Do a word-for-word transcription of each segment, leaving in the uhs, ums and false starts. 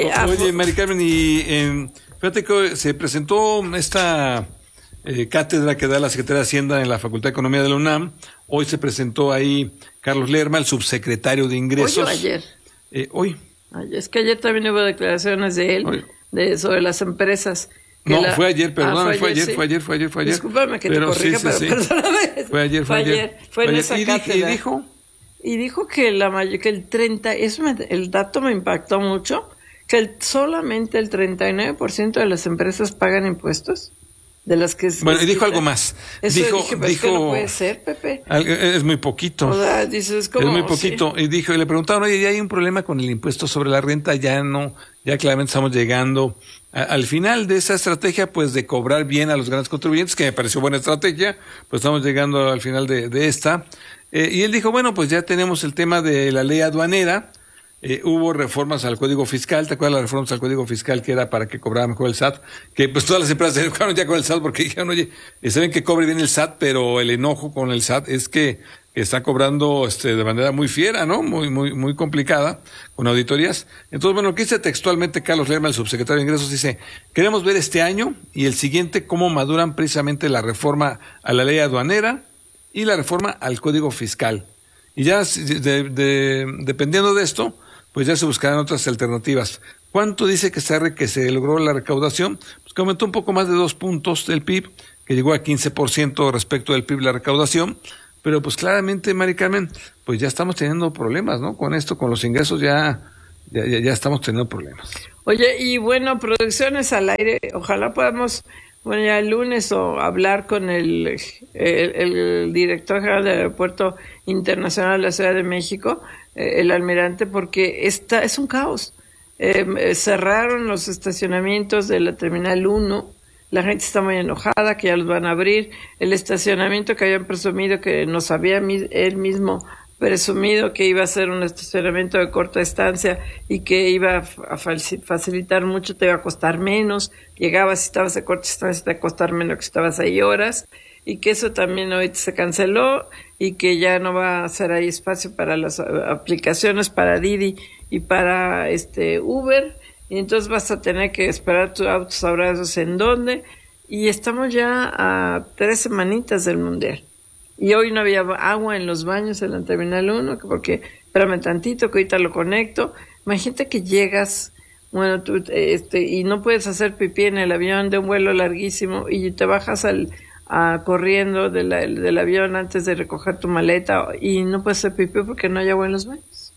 Oye, O, oye, Mari Carmen, y eh, fíjate que se presentó esta eh, cátedra que da la Secretaría de Hacienda en la Facultad de Economía de la UNAM. Hoy se presentó ahí Carlos Lerma, el subsecretario de Ingresos. ¿Hoy o ayer? Eh, hoy. Ay, es que ayer también hubo declaraciones de él, hoy. de sobre las empresas. No, la... fue ayer, perdón, ah, fue, fue, ayer, ayer, sí. fue ayer, fue ayer, fue ayer. Discúlpame que pero, te corrija, sí, sí, pero sí. perdóname. Fue ayer, fue, fue ayer. ayer. Fue en esa y, cátedra. ¿Y dijo? Y dijo que la may- que el treinta, eso me, el dato me impactó mucho, que el, solamente el treinta y nueve por ciento de las empresas pagan impuestos. De las que bueno, y dijo algo más. Eso dijo, dije, pero dijo, es que no puede ser, Pepe. Es muy poquito. O sea, dices, ¿cómo? Es muy poquito. Sí. Y dijo, y le preguntaron, oye, ya hay un problema con el impuesto sobre la renta, ya no, ya claramente estamos llegando a, al final de esa estrategia, pues de cobrar bien a los grandes contribuyentes, que me pareció buena estrategia, pues estamos llegando al final de, de esta. Eh, y él dijo, bueno, pues ya tenemos el tema de la ley aduanera. Eh, hubo reformas al Código Fiscal, ¿te acuerdas las reformas al Código Fiscal que era para que cobrara mejor el S A T? Que pues todas las empresas se enojaron ya con el S A T porque dijeron, oye, saben que cobre bien el S A T, pero el enojo con el S A T es que está cobrando este de manera muy fiera, ¿no? Muy muy muy complicada, con auditorías. Entonces, bueno, lo que dice textualmente Carlos Lerma, el subsecretario de Ingresos, dice, queremos ver este año y el siguiente cómo maduran precisamente la reforma a la ley aduanera y la reforma al Código Fiscal. Y ya de, de, dependiendo de esto, pues ya se buscarán otras alternativas. ¿Cuánto dice que se, que se logró la recaudación? Pues que aumentó un poco más de dos puntos del P I B, que llegó a quince por ciento respecto del P I B la recaudación, pero pues claramente, Mari Carmen, pues ya estamos teniendo problemas, ¿no? Con esto, con los ingresos ya, ya, ya, ya estamos teniendo problemas. Oye, y bueno, producciones al aire, ojalá podamos, bueno, ya el lunes o hablar con el, el, el director general del Aeropuerto Internacional de la Ciudad de México, el almirante, porque esta es un caos. Eh, cerraron los estacionamientos de la Terminal uno, la gente está muy enojada que ya los van a abrir. El estacionamiento que habían presumido, que nos había él mismo presumido que iba a ser un estacionamiento de corta estancia y que iba a facilitar mucho, te iba a costar menos. Llegabas, si estabas de corta estancia, te iba a costar menos que estabas ahí horas, y que eso también hoy se canceló y que ya no va a ser ahí espacio para las aplicaciones para Didi y para este Uber, y entonces vas a tener que esperar tus autos, sabrás en dónde, y estamos ya a tres semanitas del Mundial. Y hoy no había agua en los baños en la Terminal uno, porque, espérame tantito, que ahorita lo conecto. Imagínate que llegas, bueno, tú, este, y no puedes hacer pipí en el avión de un vuelo larguísimo, y te bajas al a, corriendo de la, del avión antes de recoger tu maleta, y no puedes hacer pipí porque no hay agua en los baños.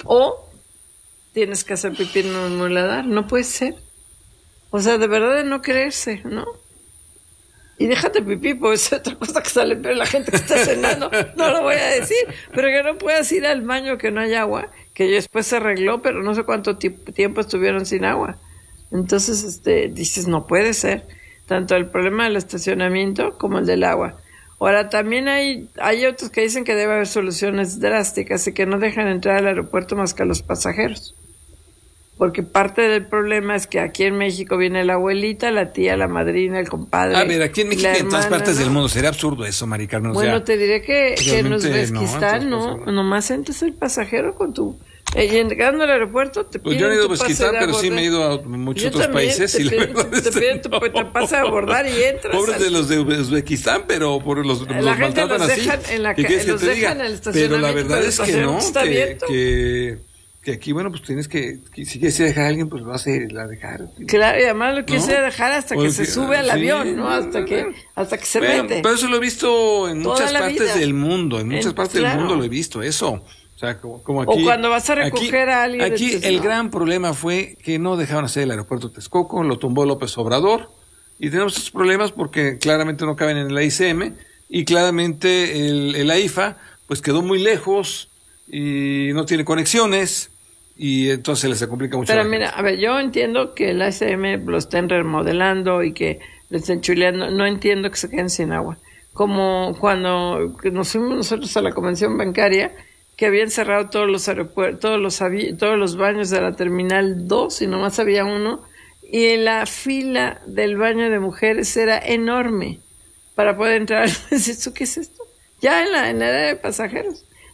O tienes que hacer pipí en un muladar, no puede ser. O sea, de verdad de no creerse, ¿no? Y déjate pipí, pues es otra cosa que sale, pero la gente que está cenando, no lo voy a decir, pero que no puedas ir al baño que no hay agua, que después se arregló, pero no sé cuánto t- tiempo estuvieron sin agua. Entonces, este, dices, no puede ser, tanto el problema del estacionamiento como el del agua. Ahora, también hay, hay otros que dicen que debe haber soluciones drásticas y que no dejan entrar al aeropuerto más que a los pasajeros. Porque parte del problema es que aquí en México viene la abuelita, la tía, la madrina, el compadre. A ver, aquí en México y en todas partes ¿no? del mundo. Sería absurdo eso, Mari Carmen. Bueno, o sea, te diré que, que en Uzbekistán, no, no, no, nomás entras el pasajero con tu... Eh, y llegando al aeropuerto te pues piden yo no he ido a tu pase Uzbekistán, de pero sí me he ido a muchos yo otros también, países. Te y piden, la verdad te, te piden tu te pase a abordar y entras. Pobres al... de los de Uzbekistán, pero por los, los la gente maltratan los así. dejan en la ¿Qué quieres que los te diga? dejan en el estacionamiento, pero la verdad es que no, que, que, que aquí, bueno, pues tienes que, que si quieres ir a dejar a alguien, pues lo vas a ir a dejar. Tío. Claro, y además lo quieres ¿no? ir a dejar hasta que Porque, se sube al sí, avión, ¿no? Hasta que, hasta que se bueno, mete. Pero eso lo he visto en Toda muchas partes vida. del mundo, en muchas en, partes claro. del mundo lo he visto, eso. O sea, como, como aquí, o cuando vas a recoger aquí, a alguien. Aquí este, el no. gran problema fue que no dejaron hacer el aeropuerto Texcoco, lo tumbó López Obrador, y tenemos estos problemas porque claramente no caben en el A I C M, y claramente el, el A I F A pues quedó muy lejos, y no tiene conexiones, y entonces se les complica mucho. Pero mira, a ver, yo entiendo que el A I C M lo estén remodelando y que lo estén chuleando, no entiendo que se queden sin agua. Como cuando nos fuimos nosotros a la convención bancaria, que habían cerrado todos los aeropuertos, todos los avi- todos los baños de la Terminal dos y nomás había uno, y la fila del baño de mujeres era enorme para poder entrar. ¿Esto qué es esto? Ya en la, en la área de pasajeros.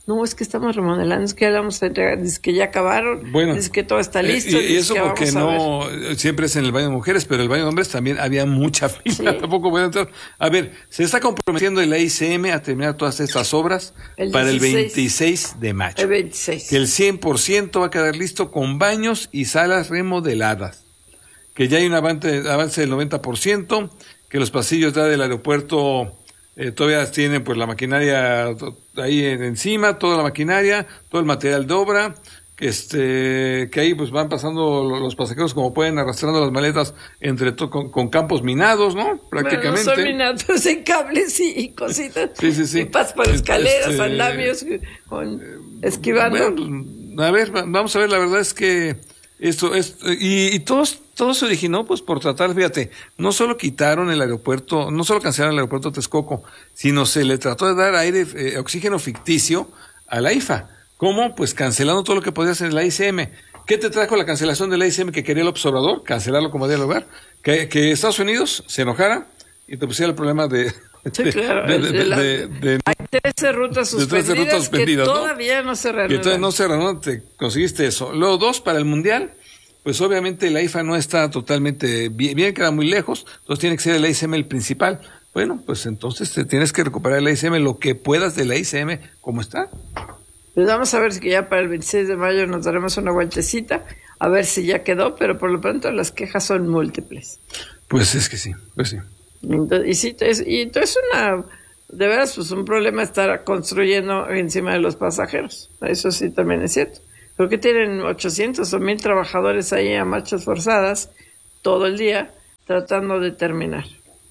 no, es que estamos remodelando, es que ya la vamos a entregar, es que ya acabaron, bueno, es que todo está listo. Eh, y, y eso que porque no, siempre es en el baño de mujeres, pero el baño de hombres también había mucha fila, ¿sí? Tampoco voy a entrar. A ver, se está comprometiendo el A I C M a terminar todas estas obras el para el veintiséis de mayo. El veintiséis. Que el cien por ciento va a quedar listo con baños y salas remodeladas. Que ya hay un avance, avance del noventa por ciento, que los pasillos ya del aeropuerto eh, todavía tienen pues la maquinaria ahí en, encima, toda la maquinaria, todo el material de obra, que este que ahí pues van pasando los pasajeros como pueden, arrastrando las maletas entre to, con, con campos minados, ¿no? Prácticamente. Bueno, no son minados en cables y cositas. Sí, sí, sí. Y pasas por escaleras, este, andamios, con, esquivando. Bueno, pues, a ver, vamos a ver, la verdad es que esto es y, y todos todo se originó pues por tratar, fíjate, no solo quitaron el aeropuerto, no solo cancelaron el aeropuerto de Texcoco, sino se le trató de dar aire, eh, oxígeno ficticio a la I F A. ¿Cómo? Pues cancelando todo lo que podía hacer la I C M. ¿Qué te trajo la cancelación de la I C M que quería el observador? Cancelarlo como debía lugar. Que, que Estados Unidos se enojara y te pusiera el problema de... Sí, claro. De, de, de, de, de, hay trece rutas suspendidas, trece rutas suspendidas que todavía ¿no? no se reanudan. Que todavía no se reanudan, te conseguiste eso. Luego, dos, para el Mundial, pues obviamente la I F A no está totalmente bien, bien, queda muy lejos, entonces tiene que ser el I C M el principal. Bueno, pues entonces te tienes que recuperar el I C M, lo que puedas del I C M, como está. Pues vamos a ver si ya para el veintiséis de mayo nos daremos una vueltecita, a ver si ya quedó, pero por lo pronto las quejas son múltiples. Pues es que sí, pues sí. Entonces, y sí, es, y entonces una, de veras, pues un problema estar construyendo encima de los pasajeros. Eso sí también es cierto. Creo que tienen ochocientos o mil trabajadores ahí a marchas forzadas todo el día tratando de terminar.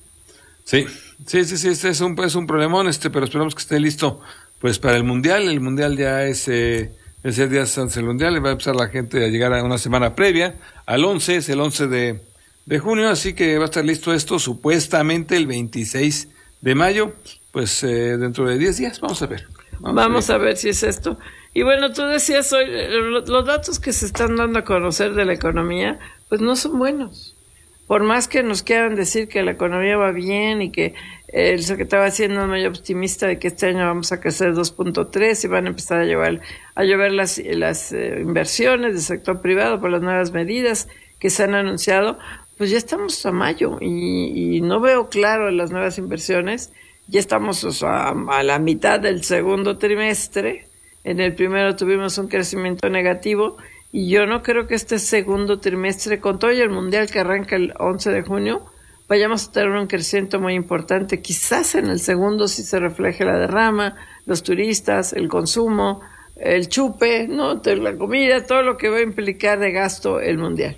Sí, sí, sí, sí, este es un, es un problemón, este, pero esperamos que esté listo. Pues para el Mundial, el Mundial ya es, eh, es el día antes del Mundial, va a empezar la gente a llegar a una semana previa, al once, es el once de, de junio, así que va a estar listo esto supuestamente el veintiséis de mayo, pues eh, dentro de diez días, vamos a ver. Vamos, vamos a, ver. a ver si es esto. Y bueno, tú decías hoy, los datos que se están dando a conocer de la economía, pues no son buenos. Por más que nos quieran decir que la economía va bien y que el secretario Hacienda es muy optimista de que este año vamos a crecer dos punto tres y van a empezar a llevar a llover las, las eh, inversiones del sector privado por las nuevas medidas que se han anunciado, pues ya estamos a mayo y, y no veo claro las nuevas inversiones. Ya estamos, o sea, a la mitad del segundo trimestre. En el primero tuvimos un crecimiento negativo y yo no creo que este segundo trimestre, con todo y el Mundial que arranca el once de junio, vayamos a tener un crecimiento muy importante. Quizás en el segundo sí se refleje la derrama, los turistas, el consumo, el chupe, ¿no? La comida, todo lo que va a implicar de gasto el Mundial.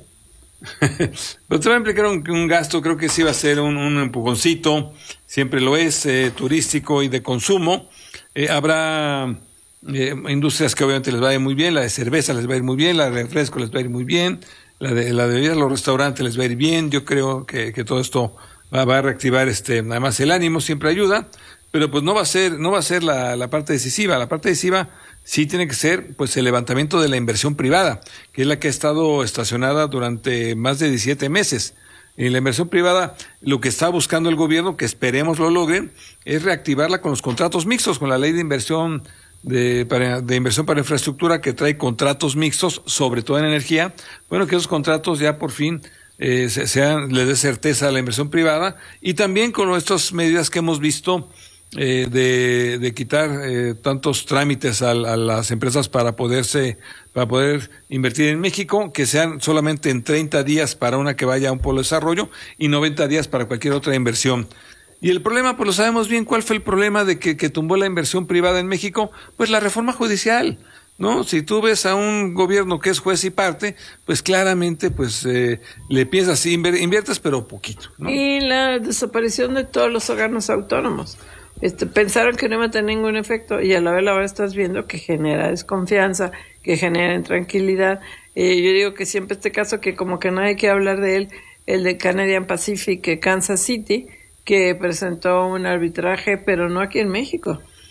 Pero te va a implicar un, un gasto, creo que sí va a ser un, un empujoncito, siempre lo es, eh, turístico y de consumo. Eh, habrá eh, industrias que obviamente les va a ir muy bien, la de cerveza les va a ir muy bien, la de refresco les va a ir muy bien, la de la de bebidas, los restaurantes les va a ir bien. Yo creo que, que todo esto va, va a reactivar este, además el ánimo siempre ayuda, pero pues no va a ser, no va a ser la, la parte decisiva, la parte decisiva sí tiene que ser pues el levantamiento de la inversión privada, que es la que ha estado estacionada durante más de diecisiete meses. Y la inversión privada, lo que está buscando el gobierno, que esperemos lo logren, es reactivarla con los contratos mixtos, con la ley de inversión de, para, de inversión para infraestructura que trae contratos mixtos, sobre todo en energía. Bueno, que esos contratos ya por fin eh, se, sean, le dé certeza a la inversión privada, y también con estas medidas que hemos visto Eh, de, de quitar eh, tantos trámites a, a las empresas para poderse, para poder invertir en México, que sean solamente en treinta días para una que vaya a un polo de desarrollo y noventa días para cualquier otra inversión. Y el problema, pues lo sabemos bien, ¿cuál fue el problema de que, que tumbó la inversión privada en México? Pues la reforma judicial, ¿no? Si tú ves a un gobierno que es juez y parte, pues claramente pues eh, le piensas, inver, inviertes pero poquito, ¿no? Y la desaparición de todos los órganos autónomos. Este, pensaron que no iba a tener ningún efecto y a la vez la hora estás viendo que genera desconfianza, que genera intranquilidad. Eh, yo digo que siempre este caso que como que nadie quiere hablar de él, el de Canadian Pacific, Kansas City, que presentó un arbitraje, pero no aquí en México,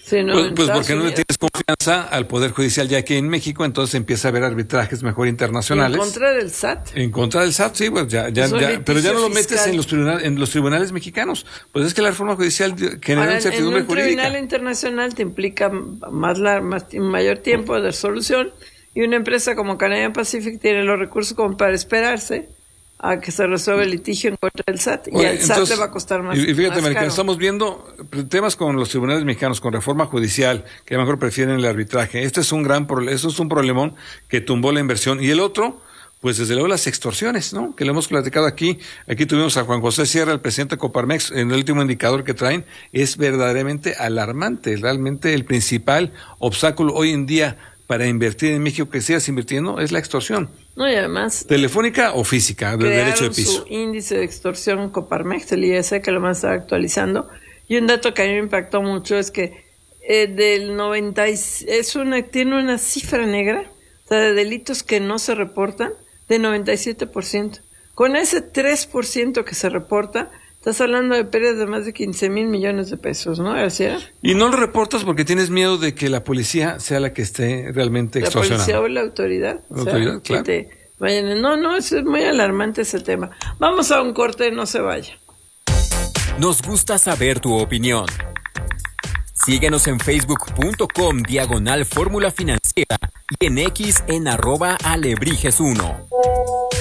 Sí, no, pues, en pues Estados porque no le Unidos. tienes confianza al Poder Judicial ya que en México, entonces empieza a haber arbitrajes mejor internacionales. En contra del S A T. En contra del S A T, sí, pues ya, ya, Es un ya pero ya no lo litigio metes fiscal. en los tribunales, en los tribunales mexicanos. Pues es que la reforma judicial genera Ahora, en incertidumbre un jurídica. tribunal internacional te implica más, lar- más mayor tiempo de resolución, y una empresa como Canadian Pacific tiene los recursos como para esperarse a que se resuelva el litigio en contra del S A T. Y Oye, al S A T entonces, le va a costar más. Y, y fíjate, más Maricarmen, caro. estamos viendo temas con los tribunales mexicanos, con reforma judicial, que a lo mejor prefieren el arbitraje. Este es un gran problema, eso es un problemón que tumbó la inversión. Y el otro, pues desde luego las extorsiones, ¿no? Que lo hemos platicado aquí. Aquí tuvimos a Juan José Sierra, el presidente de Coparmex, en el último indicador que traen, es verdaderamente alarmante. Realmente el principal obstáculo hoy en día para invertir en México, que sigas invirtiendo, es la extorsión. No, y además Telefónica o física, de derecho de crearon piso. su índice de extorsión Coparmex, el I S, que lo más está actualizando. Y un dato que a mí me impactó mucho es que eh, del noventa y- es una tiene una cifra negra, o sea, de delitos que no se reportan, de noventa y siete por ciento. Con ese tres por ciento que se reporta, estás hablando de pérdidas de más de quince mil millones de pesos, ¿no? ¿Así era? Y no lo reportas porque tienes miedo de que la policía sea la que esté realmente La extorsionando. policía o la autoridad. La o sea, autoridad, que claro. te vayan. No, no, es muy alarmante ese tema. Vamos a un corte, no se vaya. Nos gusta saber tu opinión. Síguenos en facebook.com diagonal fórmula financiera y en X en arroba alebrijes uno.